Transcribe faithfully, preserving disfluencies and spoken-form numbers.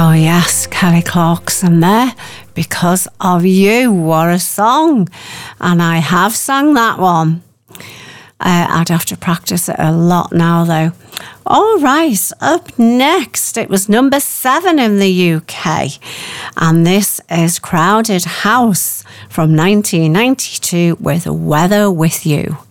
Oh yes, Kelly Clarkson there. Because of You, what a song. And I have sung that one. Uh, I'd have to practice it a lot now though. All right, up next, it was number seven in the U K. And this is Crowded House from nineteen ninety-two with Weather With You.